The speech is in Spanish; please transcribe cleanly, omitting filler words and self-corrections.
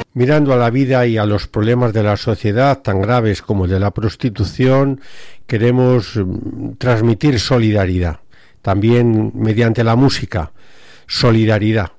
Mirando a la vida y a los problemas de la sociedad tan graves como el de la prostitución, queremos transmitir solidaridad, también mediante la música, solidaridad.